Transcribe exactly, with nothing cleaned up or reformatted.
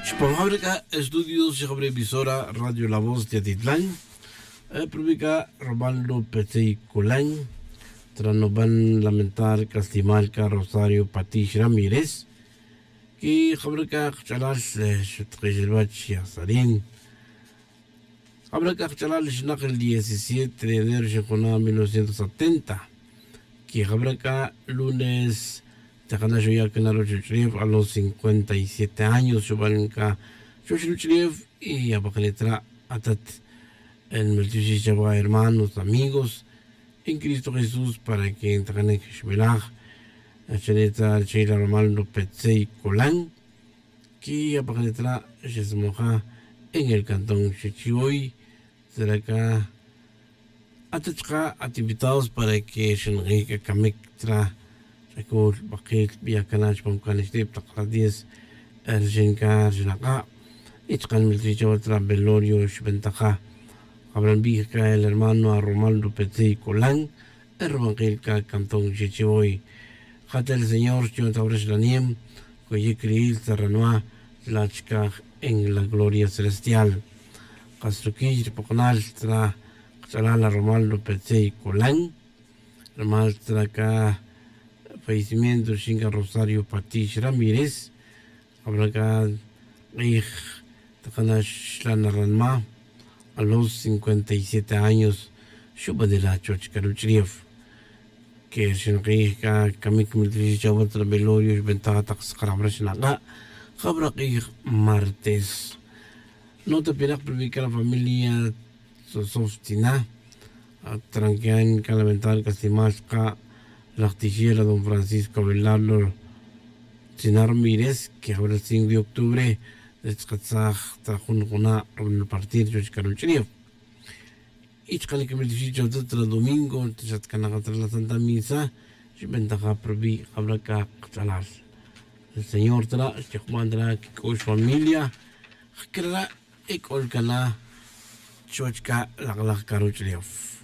Fábrica Estudios sobre emisora Radio La Voz de Atitlán, eh, publica Romaldo Petey Colán, Tranoban Lamentar Castimalca Rosario Patish Ramírez, y Fábrica Chalas Shutrejilbach Yazarín. Fábrica Chalas Shnak el diecisiete de enero de mil novecientos setenta, que Fábrica lunes Takana Shoya Kenaro Chuchlev a los cincuenta y siete años, Shubalinka Chuchlev y Abacanetra Atat en Meltushi Chaba, hermanos, amigos en Cristo Jesús, para que entren en Shmelach, Chaneta Sheila Romaldo Petey Colán, que Abacanetra Shesmoja en el cantón Chichiboy, Zeraka Atachka, invitados para que Shenrika Kamektra Rekord Bakit Biakanach Pamkanistip Takradis Erjenka Jenaka Itzkan Miltricha otra Velorio Shventaja Abran Bika el hermano a Romaldo Petey Colán Erbanquilka Cantón Chichiboy Jata el Señor Chiontabres Laniem Coye Kriil Terranoa Lachka en la gloria celestial Castruquij Poconal Tra Chalala Romaldo Petey Colán Ramal Traka fallecimiento Shinga Rosario Patish Ramírez, Abraga Rij Takanash Lanaranma, a los cincuenta y siete años, Shuba de la Choch Karuchriev, que Shinrika Kamik Miltricha otra Velorio, Ventaja Taxcarabrashnaga, Jabraqij Martes. Nota Pirak publica la familia Sosoftina, Tranquean Calamental Castimashka, la artillera don Francisco Abelardo Sinar Mírez, que ahora el cinco de octubre de Tskatzaj Tajunjuna en el partido de Karuchniev. Y Chkali que me dice otro domingo, Tchatkanaga tras la Santa Misa, y ventaja probi Abraca Chalal. El Señor tra, Chekmandra, Kikosh familia, Kra, Ekolkana, Chochka, la Karuchniev.